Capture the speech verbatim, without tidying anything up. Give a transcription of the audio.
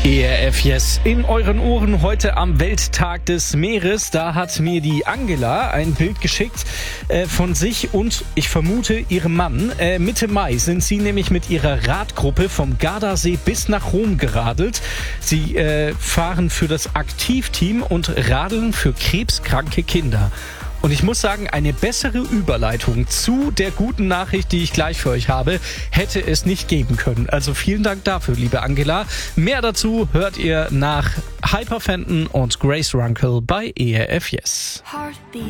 E R F Yes in euren Ohren heute am Welttag des Meeres. Da hat mir die Angela ein Bild geschickt äh, von sich und ich vermute ihrem Mann. Äh, Mitte Mai sind sie nämlich mit ihrer Radgruppe vom Gardasee bis nach Rom geradelt. Sie äh, fahren für das Aktivteam und radeln für krebskranke Kinder. Und ich muss sagen, eine bessere Überleitung zu der guten Nachricht, die ich gleich für euch habe, hätte es nicht geben können. Also vielen Dank dafür, liebe Angela. Mehr dazu hört ihr nach Hyper Fenton und Grace Runkel bei E R F Yes.